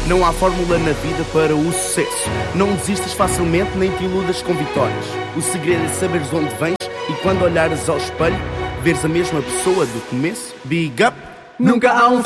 Não há fórmula na vida para o sucesso. Não desistas facilmente nem te iludas com vitórias. O segredo é saberes onde vens e quando olhares ao espelho, veres a mesma pessoa do começo. Big up! Nunca há um